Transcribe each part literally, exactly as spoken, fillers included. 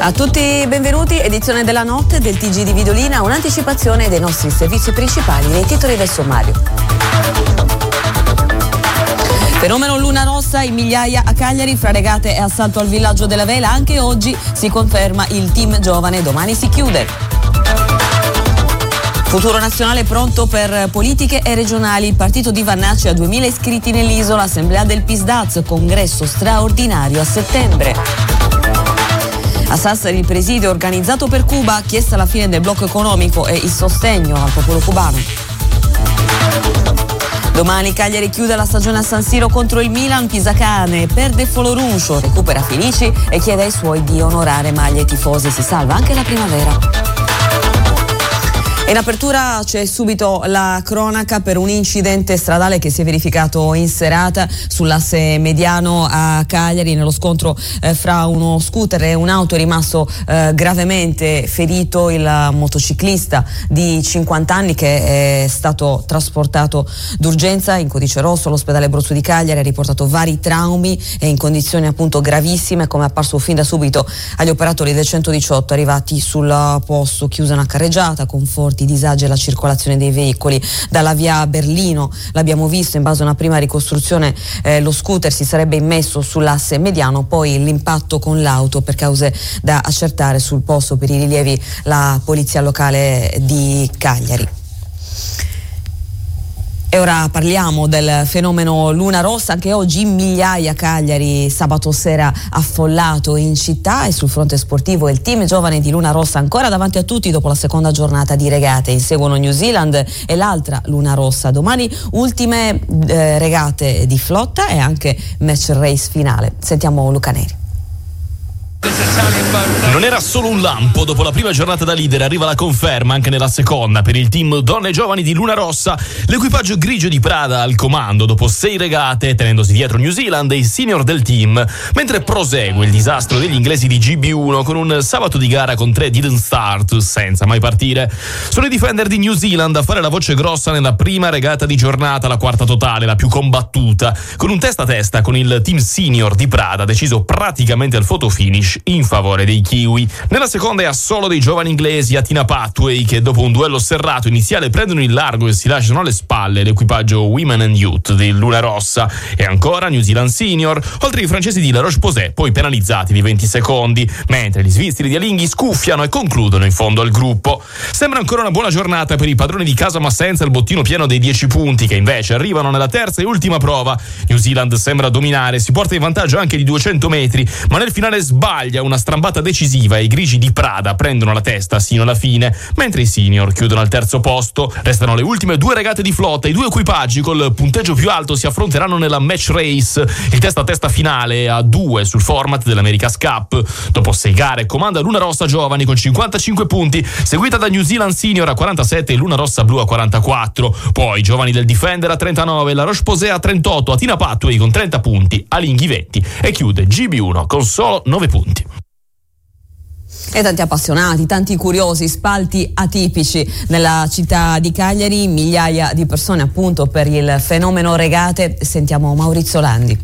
A tutti benvenuti, edizione della notte del T G di Vidolina, un'anticipazione dei nostri servizi principali nei titoli del sommario. Fenomeno Luna Rossa in migliaia a Cagliari, fra regate e assalto al villaggio della Vela. Anche oggi si conferma il team giovane, domani si chiude. Futuro nazionale pronto per politiche e regionali. Il partito di Vannacci ha duemila iscritti nell'isola, assemblea del P I S D A Z, congresso straordinario a settembre. A Sassari il presidio organizzato per Cuba, chiesta la fine del blocco economico e il sostegno al popolo cubano. Domani Cagliari chiude la stagione a San Siro contro il Milan, Pisacane perde Foloruncio, recupera Felici e chiede ai suoi di onorare maglie tifose, si salva anche la primavera. In apertura c'è subito la cronaca per un incidente stradale che si è verificato in serata sull'asse mediano a Cagliari. Nello scontro eh, fra uno scooter e un'auto è rimasto eh, gravemente ferito il motociclista di cinquanta anni che è stato trasportato d'urgenza in codice rosso all'ospedale Bruzzo di Cagliari. Ha riportato vari traumi e in condizioni appunto gravissime, come è apparso fin da subito agli operatori del centodiciotto arrivati sul posto. Chiusa una carreggiata con forti disagi alla circolazione dei veicoli dalla via Berlino. L'abbiamo visto, in base a una prima ricostruzione eh, lo scooter si sarebbe immesso sull'asse mediano, poi l'impatto con l'auto, per cause da accertare. Sul posto per i rilievi la polizia locale di Cagliari. E ora parliamo del fenomeno Luna Rossa. Anche oggi in migliaia a Cagliari, sabato sera affollato in città, e sul fronte sportivo il team giovane di Luna Rossa ancora davanti a tutti dopo la seconda giornata di regate. Inseguono New Zealand e l'altra Luna Rossa. Domani ultime eh, regate di flotta e anche match race finale. Sentiamo Luca Neri. Non era solo un lampo, dopo la prima giornata da leader arriva la conferma anche nella seconda per il team donne e giovani di Luna Rossa. L'equipaggio grigio di Prada al comando dopo sei regate, tenendosi dietro New Zealand e i senior del team, mentre prosegue il disastro degli inglesi di G B uno con un sabato di gara con tre didn't start senza mai partire. Sono i defender di New Zealand a fare la voce grossa nella prima regata di giornata, la quarta totale, la più combattuta, con un testa a testa con il team senior di Prada deciso praticamente al photo finish in favore dei kiwi. Nella seconda è a solo dei giovani inglesi, Atina Pathway, che dopo un duello serrato iniziale prendono il largo e si lasciano alle spalle l'equipaggio Women and Youth di Luna Rossa. E ancora New Zealand Senior, oltre ai francesi di La Roche-Posay, poi penalizzati di venti secondi, mentre gli svizzeri di Alinghi scuffiano e concludono in fondo al gruppo. Sembra ancora una buona giornata per i padroni di casa, ma senza il bottino pieno dei dieci punti, che invece arrivano nella terza e ultima prova. New Zealand sembra dominare, si porta in vantaggio anche di duecento metri, ma nel finale sbaglia una strambata decisiva e i grigi di Prada prendono la testa sino alla fine, mentre i senior chiudono al terzo posto. Restano le ultime due regate di flotta. I due equipaggi col punteggio più alto si affronteranno nella match race, il testa a testa finale a due sul format dell'America's Cup. Dopo sei gare comanda Luna Rossa giovani con cinquantacinque punti, seguita da New Zealand Senior a quarantasette e Luna Rossa Blu a quarantaquattro. Poi i giovani del Defender a trentanove, la Roche-Posay a trentotto, Atina Pathway con trenta punti, Alinghi venti e chiude G B uno con solo nove punti. E tanti appassionati, tanti curiosi, spalti atipici nella città di Cagliari, migliaia di persone appunto per il fenomeno regate. Sentiamo Maurizio Landi.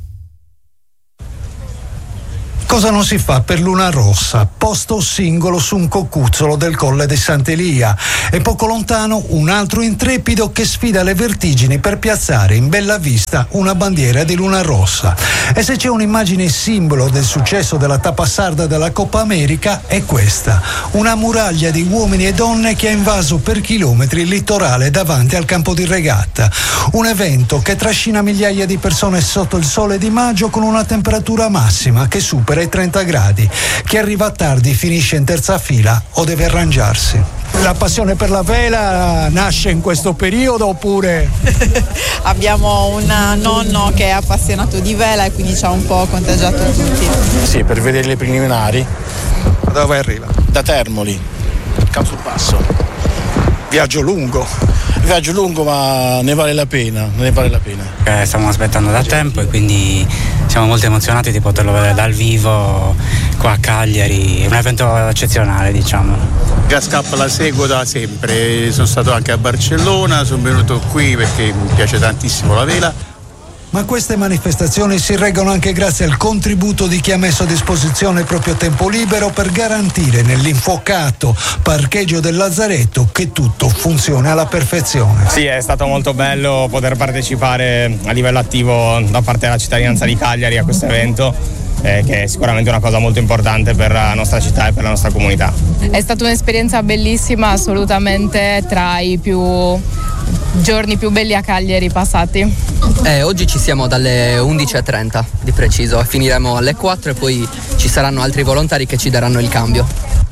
Cosa non si fa per Luna Rossa? Posto singolo su un cocuzzolo del Colle di Sant'Elia e poco lontano un altro intrepido che sfida le vertigini per piazzare in bella vista una bandiera di Luna Rossa. E se c'è un'immagine simbolo del successo della tappa sarda della Coppa America è questa: una muraglia di uomini e donne che ha invaso per chilometri il litorale davanti al campo di regatta. Un evento che trascina migliaia di persone sotto il sole di maggio con una temperatura massima che supera i trenta gradi. Chi arriva tardi finisce in terza fila o deve arrangiarsi. La passione per la vela nasce in questo periodo oppure? Abbiamo un nonno che è appassionato di vela e quindi ci ha un po' contagiato tutti. Sì, per vedere le preliminari. Da dove arriva? Da Termoli, Campobasso. Viaggio lungo. Viaggio lungo, ma ne vale la pena, ne vale la pena. Eh, stiamo aspettando da tempo e quindi siamo molto emozionati di poterlo vedere dal vivo qua a Cagliari. È un evento eccezionale, diciamo. Gas Cup la seguo da sempre, sono stato anche a Barcellona, sono venuto qui perché mi piace tantissimo la vela. Ma queste manifestazioni si reggono anche grazie al contributo di chi ha messo a disposizione il proprio tempo libero per garantire nell'infuocato parcheggio del Lazzaretto che tutto funziona alla perfezione. Sì, è stato molto bello poter partecipare a livello attivo da parte della cittadinanza di Cagliari a questo evento, eh, che è sicuramente una cosa molto importante per la nostra città e per la nostra comunità. È stata un'esperienza bellissima, assolutamente tra i più giorni più belli a Cagliari passati. Eh, oggi ci siamo dalle undici e trenta di preciso, finiremo alle quattro e poi ci saranno altri volontari che ci daranno il cambio.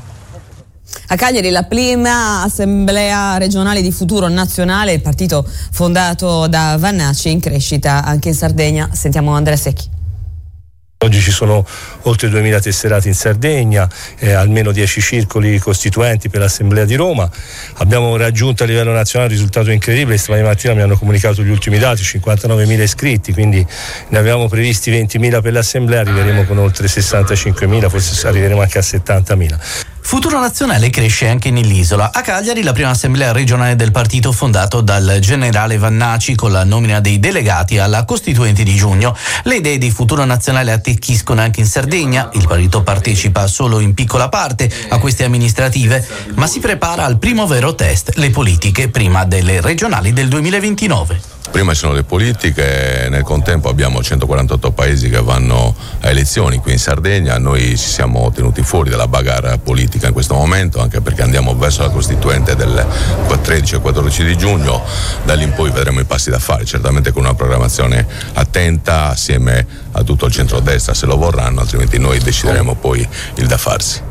A Cagliari la prima assemblea regionale di Futuro Nazionale, il partito fondato da Vannacci, in crescita anche in Sardegna. Sentiamo Andrea Secchi. Oggi ci sono oltre duemila tesserati in Sardegna, eh, almeno dieci circoli costituenti per l'Assemblea di Roma. Abbiamo raggiunto a livello nazionale un risultato incredibile. Stamani mattina mi hanno comunicato gli ultimi dati, cinquantanovemila iscritti, quindi ne avevamo previsti ventimila per l'Assemblea, arriveremo con oltre sessantacinquemila, forse arriveremo anche a settantamila. Futuro Nazionale cresce anche nell'isola. A Cagliari la prima assemblea regionale del partito fondato dal generale Vannacci con la nomina dei delegati alla Costituente di giugno. Le idee di Futuro Nazionale attecchiscono anche in Sardegna. Il partito partecipa solo in piccola parte a queste amministrative, ma si prepara al primo vero test, le politiche prima delle regionali del duemilaventinove. Prima ci sono le politiche, nel contempo abbiamo centoquarantotto paesi che vanno a elezioni qui in Sardegna. Noi ci siamo tenuti fuori dalla bagarre politica in questo momento, anche perché andiamo verso la Costituente del tredici e quattordici di giugno. Da lì in poi vedremo i passi da fare, certamente con una programmazione attenta assieme a tutto il centrodestra se lo vorranno, altrimenti noi decideremo poi il da farsi.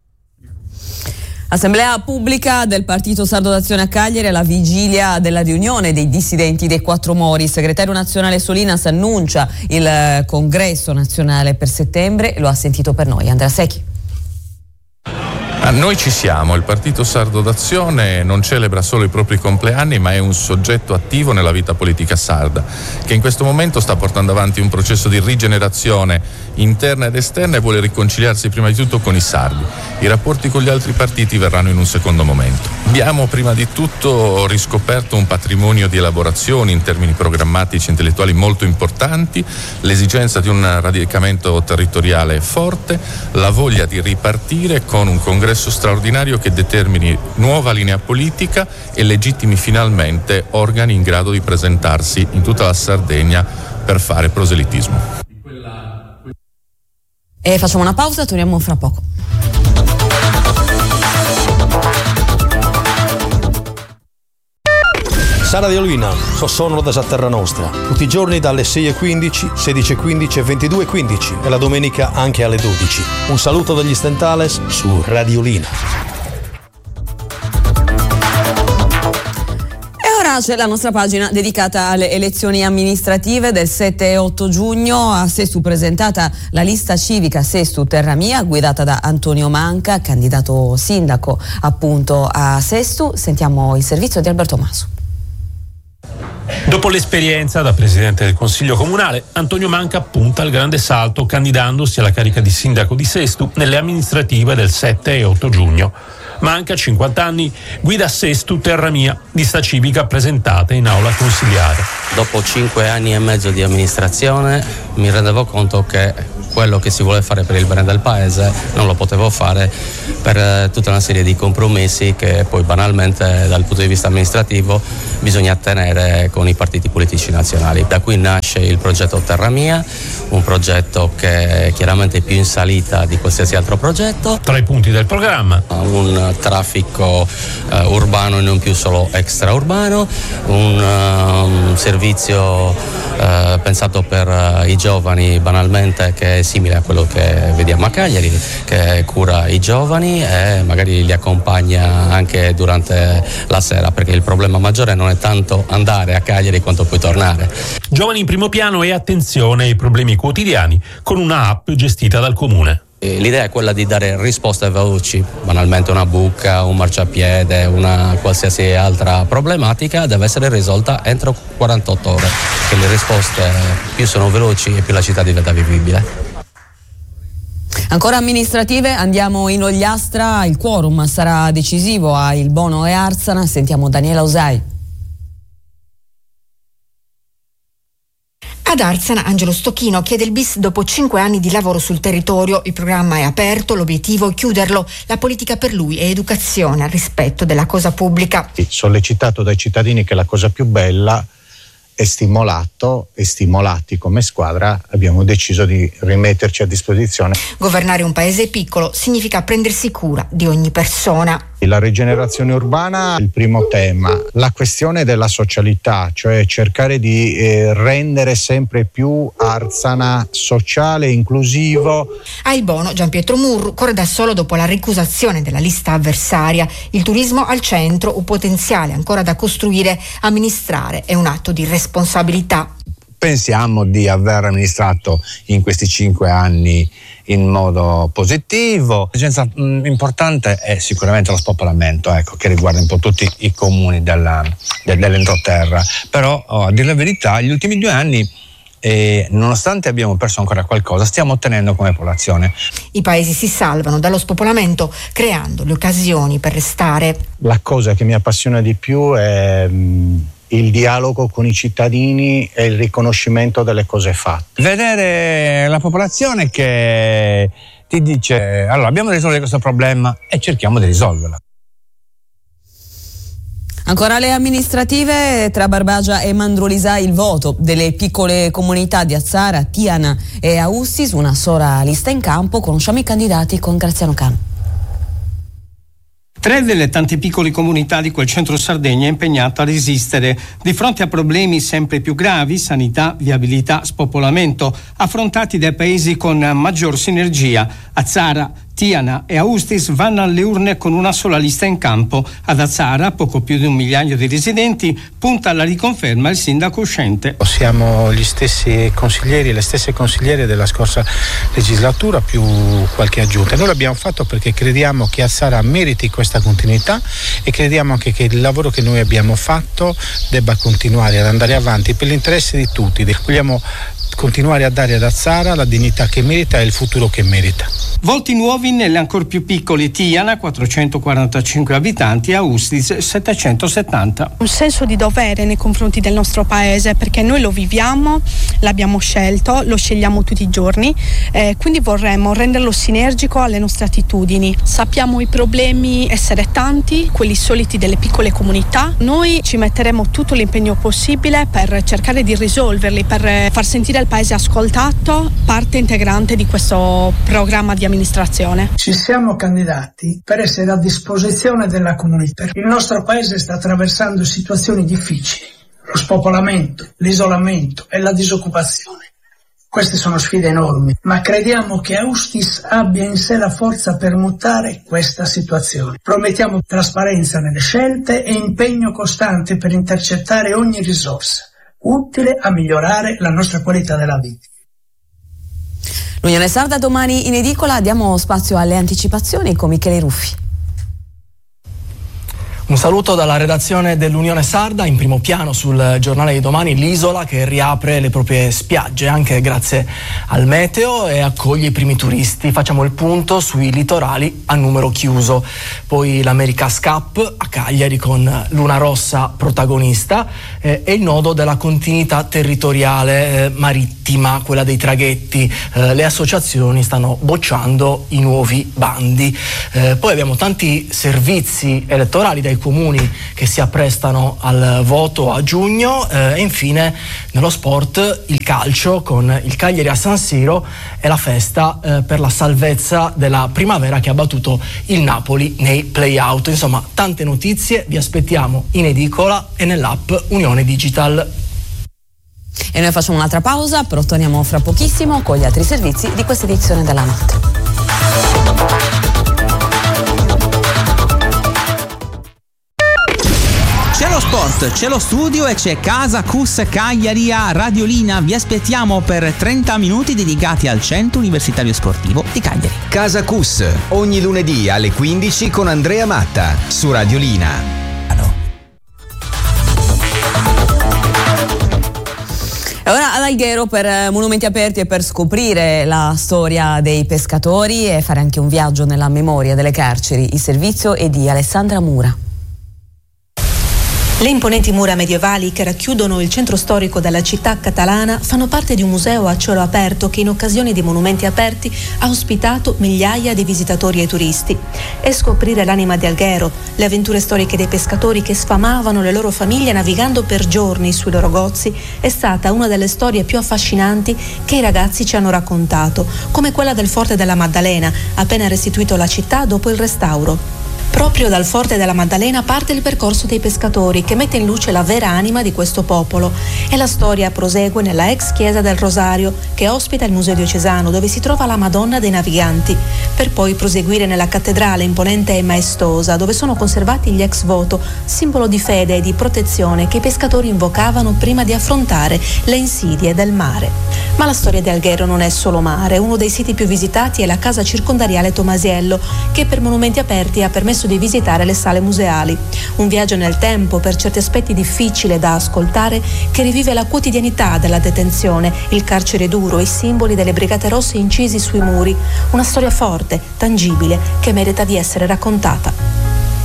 Assemblea pubblica del Partito Sardo d'Azione a Cagliari alla vigilia della riunione dei dissidenti dei Quattro Mori. Il segretario nazionale Solinas annuncia il congresso nazionale per settembre. Lo ha sentito per noi Andrea Secchi. Noi ci siamo, il Partito Sardo d'Azione non celebra solo i propri compleanni, ma è un soggetto attivo nella vita politica sarda, che in questo momento sta portando avanti un processo di rigenerazione interna ed esterna e vuole riconciliarsi prima di tutto con i sardi. I rapporti con gli altri partiti verranno in un secondo momento. Abbiamo prima di tutto riscoperto un patrimonio di elaborazioni in termini programmatici e intellettuali molto importanti, l'esigenza di un radicamento territoriale forte, la voglia di ripartire con un congresso straordinario che determini nuova linea politica e legittimi finalmente organi in grado di presentarsi in tutta la Sardegna per fare proselitismo. E facciamo una pausa, torniamo fra poco. Sara Diolina, sono da Terra Nostra, tutti i giorni dalle sei e quindici, sedici e quindici e ventidue e quindici e la domenica anche alle dodici. Un saluto dagli Stentales su Radiolina. E ora c'è la nostra pagina dedicata alle elezioni amministrative del sette e otto giugno. A Sestu presentata la lista civica Sestu Terra Mia, guidata da Antonio Manca, candidato sindaco appunto a Sestu. Sentiamo il servizio di Alberto Masu. Dopo l'esperienza da presidente del Consiglio Comunale, Antonio Manca punta al grande salto candidandosi alla carica di sindaco di Sestu nelle amministrative del sette e otto giugno. Manca, cinquanta anni, guida Sestu Terra Mia, lista civica presentata in aula consiliare. Dopo cinque anni e mezzo di amministrazione mi rendevo conto che quello che si vuole fare per il bene del paese non lo potevo fare per tutta una serie di compromessi che poi banalmente dal punto di vista amministrativo bisogna tenere con i partiti politici nazionali. Da qui nasce il progetto Terra Mia, un progetto che è chiaramente più in salita di qualsiasi altro progetto. Tra i punti del programma: un traffico uh, urbano e non più solo extraurbano, un uh, servizio uh, pensato per uh, i giovani banalmente che è simile a quello che vediamo a Cagliari, che cura i giovani e magari li accompagna anche durante la sera, perché il problema maggiore non è tanto andare a Cagliari quanto poi tornare. Giovani in primo piano e attenzione ai problemi quotidiani con una app gestita dal comune. L'idea è quella di dare risposte veloci, banalmente una buca, un marciapiede, una qualsiasi altra problematica deve essere risolta entro quarantotto ore, che le risposte più sono veloci e più la città diventa vivibile. Ancora amministrative, andiamo in Ogliastra, il quorum sarà decisivo a Il Bono e Arzana. Sentiamo Daniela Osai. Ad Arzana, Angelo Stocchino chiede il bis dopo cinque anni di lavoro sul territorio. Il programma è aperto, l'obiettivo è chiuderlo. La politica per lui è educazione al rispetto della cosa pubblica. Sollecitato dai cittadini che la cosa più bella è stimolato e stimolati come squadra abbiamo deciso di rimetterci a disposizione. Governare un paese piccolo significa prendersi cura di ogni persona. La rigenerazione urbana è il primo tema, la questione della socialità, cioè cercare di eh, rendere sempre più Arzana sociale, inclusivo. A Il Bono, Gianpietro Murru corre da solo dopo la ricusazione della lista avversaria. Il turismo al centro, un potenziale ancora da costruire, amministrare è un atto di responsabilità. Pensiamo di aver amministrato in questi cinque anni in modo positivo. L'esigenza mh, importante è sicuramente lo spopolamento, ecco, che riguarda un po' tutti i comuni della, de, dell'entroterra. Però, oh, a dire la verità, gli ultimi due anni, eh, nonostante abbiamo perso ancora qualcosa, stiamo ottenendo come popolazione. I paesi si salvano dallo spopolamento creando le occasioni per restare. La cosa che mi appassiona di più è mh, il dialogo con i cittadini e il riconoscimento delle cose fatte. Vedere la popolazione che ti dice: allora abbiamo risolto questo problema e cerchiamo di risolverlo. Ancora le amministrative, tra Barbagia e Mandrolisa il voto delle piccole comunità di Azzara, Tiana e Austis, una sola lista in campo. Conosciamo i candidati con Graziano Cano. Tre delle tante piccole comunità di quel centro Sardegna è impegnato a resistere di fronte a problemi sempre più gravi, sanità, viabilità, spopolamento, affrontati dai paesi con maggior sinergia. Azzara, Tiana e Austis vanno alle urne con una sola lista in campo. Ad Azzara, poco più di un migliaio di residenti, punta alla riconferma il sindaco uscente. Siamo gli stessi consiglieri, le stesse consigliere della scorsa legislatura più qualche aggiunta. Noi l'abbiamo fatto perché crediamo che Azzara meriti questa continuità e crediamo anche che il lavoro che noi abbiamo fatto debba continuare ad andare avanti per l'interesse di tutti. Vogliamo continuare a dare ad Azzara la dignità che merita e il futuro che merita. Volti nuovi nelle ancor più piccole Tiana, quattrocentoquarantacinque abitanti, e Austis, settecentosettanta. Un senso di dovere nei confronti del nostro paese, perché noi lo viviamo, l'abbiamo scelto, lo scegliamo tutti i giorni, eh, quindi vorremmo renderlo sinergico alle nostre attitudini. Sappiamo i problemi essere tanti, quelli soliti delle piccole comunità. Noi ci metteremo tutto l'impegno possibile per cercare di risolverli, per far sentire il paese ascoltato, parte integrante di questo programma di amministrazione. Ci siamo candidati per essere a disposizione della comunità. Il nostro paese sta attraversando situazioni difficili, lo spopolamento, l'isolamento e la disoccupazione. Queste sono sfide enormi, ma crediamo che Austis abbia in sé la forza per mutare questa situazione. Promettiamo trasparenza nelle scelte e impegno costante per intercettare ogni risorsa utile a migliorare la nostra qualità della vita. L'Unione Sarda domani in edicola, diamo spazio alle anticipazioni con Michele Ruffi. Un saluto dalla redazione dell'Unione Sarda. In primo piano sul giornale di domani l'isola che riapre le proprie spiagge anche grazie al meteo e accoglie i primi turisti. Facciamo il punto sui litorali a numero chiuso. Poi l'America's Cup a Cagliari con Luna Rossa protagonista eh, e il nodo della continuità territoriale eh, marittima, quella dei traghetti. Eh, le associazioni stanno bocciando i nuovi bandi. Eh, poi abbiamo tanti servizi elettorali dai comuni che si apprestano al voto a giugno eh, e infine nello sport il calcio con il Cagliari a San Siro e la festa eh, per la salvezza della Primavera che ha battuto il Napoli nei play-out. Insomma, tante notizie, vi aspettiamo in edicola e nell'app Unione Digital. E noi facciamo un'altra pausa, però torniamo fra pochissimo con gli altri servizi di questa edizione della notte. C'è lo sport, c'è lo studio e c'è Casa Cus Cagliari a Radiolina. Vi aspettiamo per trenta minuti dedicati al Centro Universitario Sportivo di Cagliari. Casa Cus, ogni lunedì alle quindici con Andrea Matta su Radiolina. E ora ad Alghero per Monumenti Aperti e per scoprire la storia dei pescatori e fare anche un viaggio nella memoria delle carceri. Il servizio è di Alessandra Mura. Le imponenti mura medievali che racchiudono il centro storico della città catalana fanno parte di un museo a cielo aperto che in occasione di monumenti aperti ha ospitato migliaia di visitatori e turisti. E scoprire l'anima di Alghero, le avventure storiche dei pescatori che sfamavano le loro famiglie navigando per giorni sui loro gozzi, è stata una delle storie più affascinanti che i ragazzi ci hanno raccontato, come quella del Forte della Maddalena, appena restituito alla città dopo il restauro. Proprio dal Forte della Maddalena parte il percorso dei pescatori che mette in luce la vera anima di questo popolo e la storia prosegue nella ex chiesa del Rosario che ospita il Museo Diocesano dove si trova la Madonna dei Naviganti, per poi proseguire nella cattedrale imponente e maestosa dove sono conservati gli ex voto, simbolo di fede e di protezione che i pescatori invocavano prima di affrontare le insidie del mare. Ma la storia di Alghero non è solo mare, uno dei siti più visitati è la casa circondariale Tomasiello che per monumenti aperti ha permesso di visitare le sale museali. Un viaggio nel tempo, per certi aspetti difficile da ascoltare, che rivive la quotidianità della detenzione, il carcere duro, i simboli delle Brigate Rosse incisi sui muri. Una storia forte, tangibile, che merita di essere raccontata.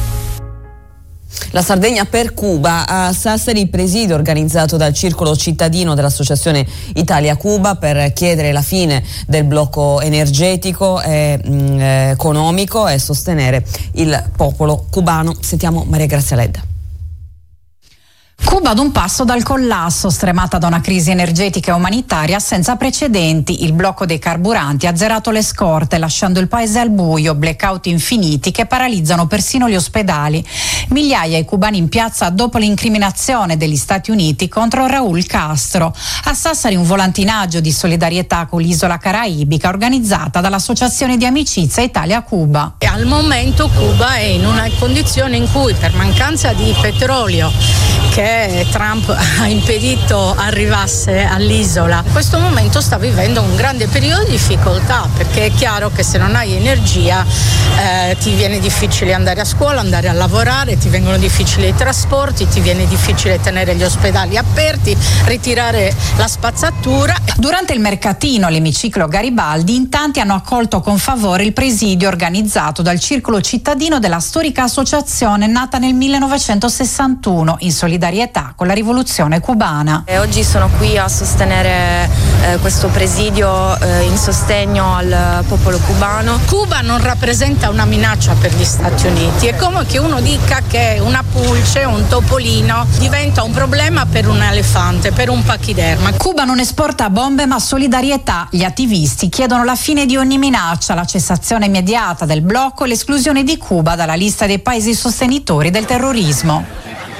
La Sardegna per Cuba, a Sassari il presidio organizzato dal Circolo Cittadino dell'Associazione Italia-Cuba per chiedere la fine del blocco energetico e mh, economico e sostenere il popolo cubano. Sentiamo Maria Grazia Ledda. Cuba ad un passo dal collasso, stremata da una crisi energetica e umanitaria senza precedenti. Il blocco dei carburanti ha azzerato le scorte, lasciando il paese al buio, blackout infiniti che paralizzano persino gli ospedali. Migliaia i cubani in piazza dopo l'incriminazione degli Stati Uniti contro Raúl Castro. A Sassari un volantinaggio di solidarietà con l'isola caraibica organizzata dall'Associazione di Amicizia Italia-Cuba. E al momento Cuba è in una condizione in cui, per mancanza di petrolio che Trump ha impedito arrivasse all'isola, in questo momento sta vivendo un grande periodo di difficoltà, perché è chiaro che se non hai energia eh, ti viene difficile andare a scuola, andare a lavorare, ti vengono difficili i trasporti, ti viene difficile tenere gli ospedali aperti, ritirare la spazzatura. Durante il mercatino all'emiciclo Garibaldi in tanti hanno accolto con favore il presidio organizzato dal Circolo Cittadino della storica associazione nata nel millenovecentosessantuno in solidarietà con la rivoluzione cubana. E oggi sono qui a sostenere eh, questo presidio eh, in sostegno al popolo cubano. Cuba non rappresenta una minaccia per gli Stati Uniti, è come che uno dica che una pulce, un topolino diventa un problema per un elefante, per un pachiderma. Cuba non esporta bombe ma solidarietà. Gli attivisti chiedono la fine di ogni minaccia, la cessazione immediata del blocco e l'esclusione di Cuba dalla lista dei paesi sostenitori del terrorismo.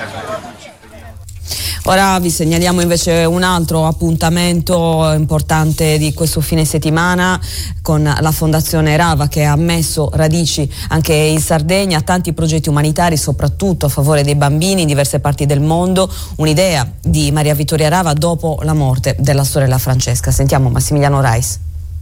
Ora vi segnaliamo invece un altro appuntamento importante di questo fine settimana con la Fondazione Rava che ha messo radici anche in Sardegna, tanti progetti umanitari soprattutto a favore dei bambini in diverse parti del mondo, un'idea di Maria Vittoria Rava dopo la morte della sorella Francesca. Sentiamo Massimiliano Rais.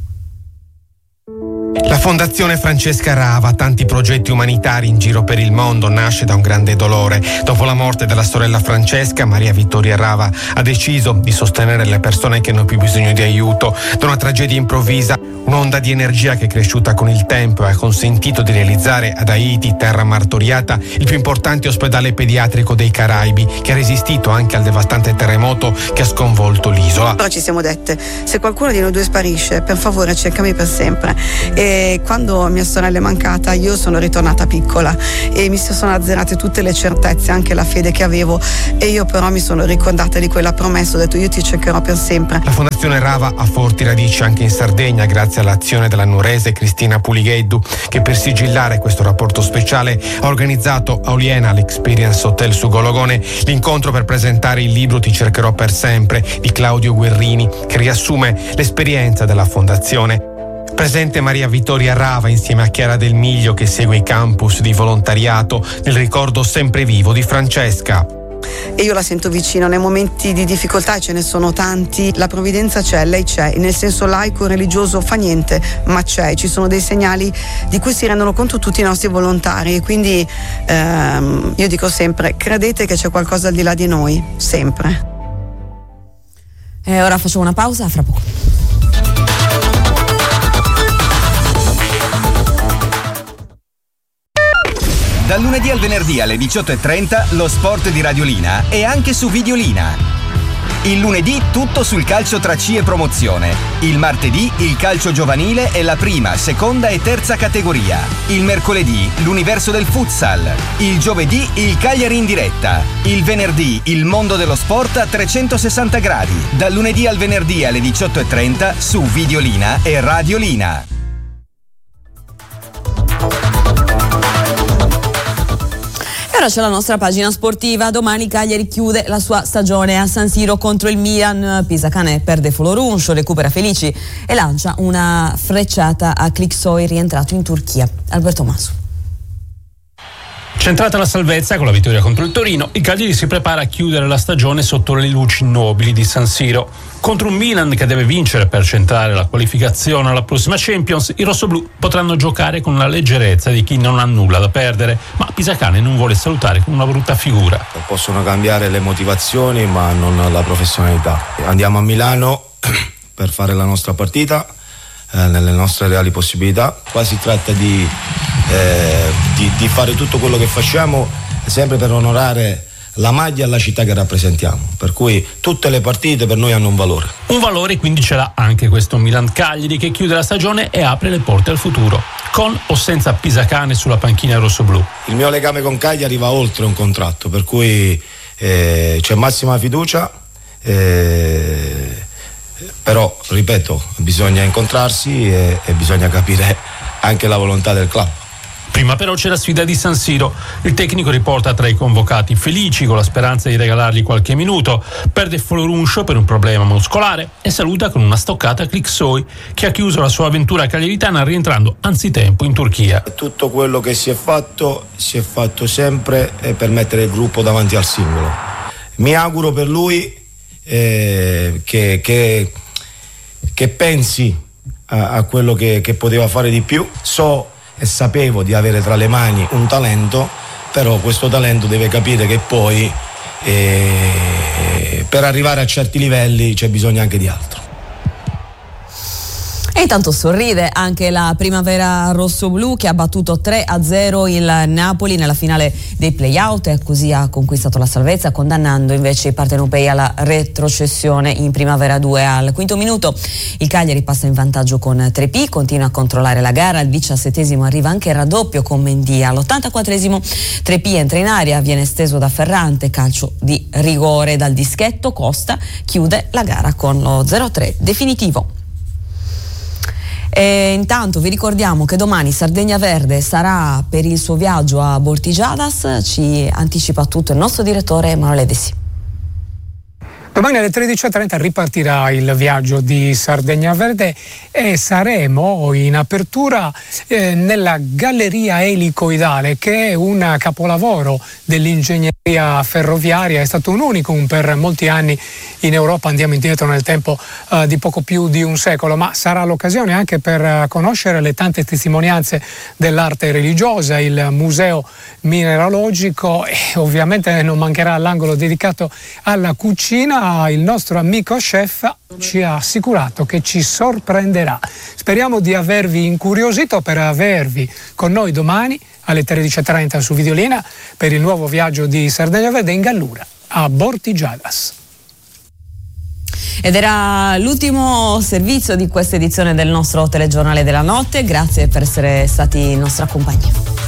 La Fondazione Francesca Rava, tanti progetti umanitari in giro per il mondo, nasce da un grande dolore. Dopo la morte della sorella Francesca, Maria Vittoria Rava ha deciso di sostenere le persone che hanno più bisogno di aiuto. Da una tragedia improvvisa, un'onda di energia che è cresciuta con il tempo e ha consentito di realizzare ad Haiti, terra martoriata, il più importante ospedale pediatrico dei Caraibi, che ha resistito anche al devastante terremoto che ha sconvolto l'isola. Però ci siamo dette, se qualcuno di noi due sparisce, per favore cercami per sempre. E quando mia sorella è mancata io sono ritornata piccola e mi si sono azzerate tutte le certezze, anche la fede che avevo, e io però mi sono ricordata di quella promessa, ho detto io ti cercherò per sempre. La Fondazione Rava ha forti radici anche in Sardegna grazie all'azione della nuorese Cristina Puligheddu, che per sigillare questo rapporto speciale ha organizzato a Oliena all'Experience Hotel su Gologone l'incontro per presentare il libro Ti cercherò per sempre di Claudio Guerrini, che riassume l'esperienza della Fondazione. Presente Maria Vittoria Rava insieme a Chiara Del Miglio che segue i campus di volontariato nel ricordo sempre vivo di Francesca. E io la sento vicino nei momenti di difficoltà, e ce ne sono tanti. La provvidenza c'è, lei c'è, nel senso laico, religioso fa niente, ma c'è, ci sono dei segnali di cui si rendono conto tutti i nostri volontari, e quindi ehm, io dico sempre, credete che c'è qualcosa al di là di noi, sempre. E ora facciamo una pausa, fra poco. Dal lunedì al venerdì alle diciotto e trenta lo sport di Radiolina e anche su Videolina. Il lunedì tutto sul calcio tra C e promozione. Il martedì il calcio giovanile e la prima, seconda e terza categoria. Il mercoledì l'universo del futsal. Il giovedì il Cagliari in diretta. Il venerdì il mondo dello sport a trecentosessanta gradi. Dal lunedì al venerdì alle diciotto e trenta su Videolina e Radiolina. Ora c'è la nostra pagina sportiva. Domani Cagliari chiude la sua stagione a San Siro contro il Milan. Pisacane perde Foloruncio, recupera Felici e lancia una frecciata a Clixoy, rientrato in Turchia. Alberto Masu. Centrata la salvezza con la vittoria contro il Torino, il Cagliari si prepara a chiudere la stagione sotto le luci nobili di San Siro. Contro un Milan che deve vincere per centrare la qualificazione alla prossima Champions, i rossoblù potranno giocare con la leggerezza di chi non ha nulla da perdere, ma Pisacane non vuole salutare con una brutta figura. Possono cambiare le motivazioni, ma non la professionalità. Andiamo a Milano per fare la nostra partita, eh, nelle nostre reali possibilità. Qua si tratta di Eh, di, di fare tutto quello che facciamo sempre per onorare la maglia e la città che rappresentiamo, per cui tutte le partite per noi hanno un valore. Un valore quindi ce l'ha anche questo Milan Cagliari che chiude la stagione e apre le porte al futuro, con o senza Pisacane sulla panchina rossoblù. Il mio legame con Cagliari va oltre un contratto, per cui eh, c'è massima fiducia, eh, però ripeto, bisogna incontrarsi e, e bisogna capire anche la volontà del club. Prima però c'è la sfida di San Siro. Il tecnico riporta tra i convocati Felici con la speranza di regalargli qualche minuto, perde Foloruncio per un problema muscolare e saluta con una stoccata Clixoy che ha chiuso la sua avventura cagliaritana rientrando anzitempo in Turchia. Tutto quello che si è fatto si è fatto sempre per mettere il gruppo davanti al singolo. Mi auguro per lui eh, che, che, che pensi a, a quello che, che poteva fare di più. So e sapevo di avere tra le mani un talento, però questo talento deve capire che poi eh, per arrivare a certi livelli c'è bisogno anche di altro. E intanto sorride anche la primavera rossoblù che ha battuto tre a zero il Napoli nella finale dei play-out e così ha conquistato la salvezza, condannando invece i partenopei alla retrocessione in primavera due. Al quinto minuto il Cagliari passa in vantaggio con Trepì, continua a controllare la gara, al diciassettesimo arriva anche il raddoppio con Mendia, all'ottantaquattresimo Trepì entra in aria, viene steso da Ferrante, calcio di rigore dal dischetto, Costa chiude la gara con lo zero a tre definitivo. E intanto vi ricordiamo che domani Sardegna Verde sarà per il suo viaggio a Bortigiadas, ci anticipa tutto il nostro direttore Emanuele De Sì. Domani alle tredici e trenta ripartirà il viaggio di Sardegna Verde e saremo in apertura eh, nella Galleria Elicoidale, che è un capolavoro dell'ingegneria ferroviaria, è stato un unicum per molti anni in Europa, andiamo indietro nel tempo eh, di poco più di un secolo, ma sarà l'occasione anche per conoscere le tante testimonianze dell'arte religiosa, il museo mineralogico e ovviamente non mancherà l'angolo dedicato alla cucina. Il nostro amico chef ci ha assicurato che ci sorprenderà. Speriamo di avervi incuriosito per avervi con noi domani alle tredici e trenta su Videolina per il nuovo viaggio di Sardegna Verde in Gallura a Bortigiadas. Ed era l'ultimo servizio di questa edizione del nostro telegiornale della notte. Grazie per essere stati in nostra compagnia.